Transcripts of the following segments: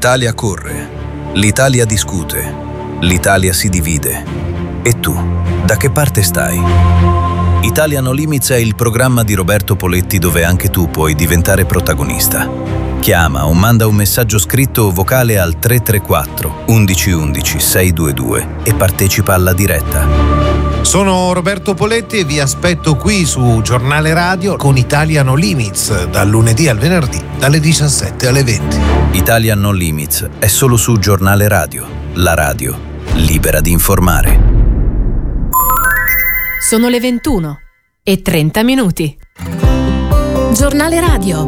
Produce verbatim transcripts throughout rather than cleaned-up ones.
L'Italia corre, l'Italia discute, l'Italia si divide. E tu, da che parte stai? Italia No Limits è il programma di Roberto Poletti dove anche tu puoi diventare protagonista. Chiama o manda un messaggio scritto o vocale al tre tre quattro undici undici sei due due e partecipa alla diretta. Sono Roberto Poletti e vi aspetto qui su Giornale Radio con Italia No Limits, dal lunedì al venerdì, dalle diciassette alle venti. Italia No Limits è solo su Giornale Radio, la radio libera di informare. Sono le ventuno e trenta minuti. Giornale Radio.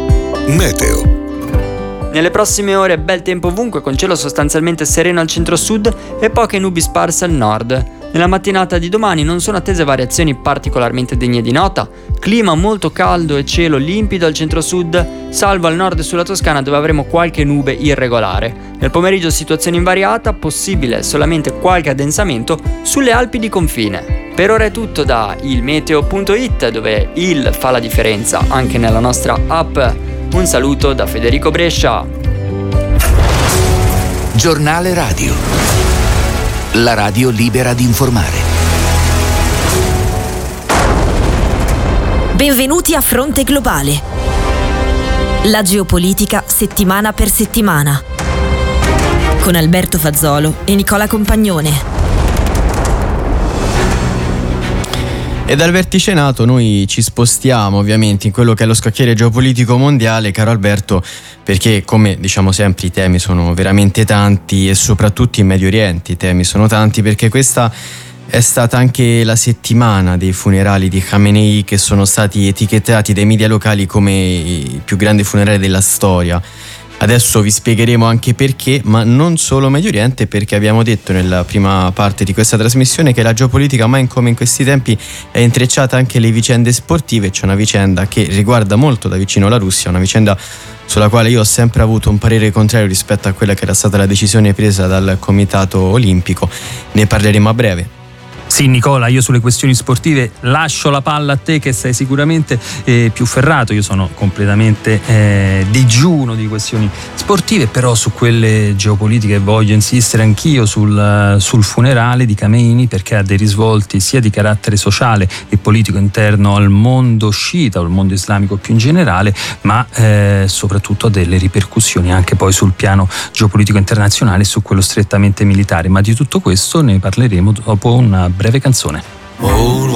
Meteo. Nelle prossime ore bel tempo ovunque con cielo sostanzialmente sereno al centro-sud e poche nubi sparse al nord. Nella mattinata di domani non sono attese variazioni particolarmente degne di nota, clima molto caldo e cielo limpido al centro-sud, salvo al nord e sulla Toscana dove avremo qualche nube irregolare. Nel pomeriggio situazione invariata, possibile solamente qualche addensamento sulle Alpi di confine. Per ora è tutto da ilmeteo punto it dove il fa la differenza anche nella nostra app. Un saluto da Federico Brescia. Giornale Radio. La radio libera di informare. Benvenuti a Fronte Globale. La geopolitica settimana per settimana. Con Alberto Fazzolo e Nicola Compagnone. E dal vertice NATO noi ci spostiamo ovviamente in quello che è lo scacchiere geopolitico mondiale, caro Alberto, perché come diciamo sempre i temi sono veramente tanti e soprattutto in Medio Oriente i temi sono tanti, perché questa è stata anche la settimana dei funerali di Khamenei, che sono stati etichettati dai media locali come i più grandi funerali della storia. Adesso vi spiegheremo anche perché, ma non solo Medio Oriente, perché abbiamo detto nella prima parte di questa trasmissione che la geopolitica mai come in questi tempi è intrecciata anche le vicende sportive. C'è una vicenda che riguarda molto da vicino la Russia, una vicenda sulla quale io ho sempre avuto un parere contrario rispetto a quella che era stata la decisione presa dal Comitato Olimpico. Ne parleremo a breve. Sì, Nicola, io sulle questioni sportive lascio la palla a te che sei sicuramente eh, più ferrato. Io sono completamente eh, digiuno di questioni sportive, però su quelle geopolitiche voglio insistere anch'io sul, sul funerale di Khamenei, perché ha dei risvolti sia di carattere sociale e politico interno al mondo sciita o al mondo islamico più in generale, ma eh, soprattutto ha delle ripercussioni anche poi sul piano geopolitico internazionale e su quello strettamente militare. Ma di tutto questo ne parleremo dopo una breve canzone. Old